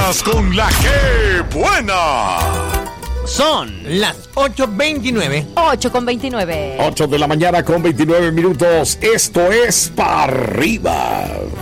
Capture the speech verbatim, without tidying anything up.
mañanas con la que buena. Son las ocho veintinueve. ocho con veintinueve. ocho de la mañana con veintinueve minutos. Esto es Pa' Arriba.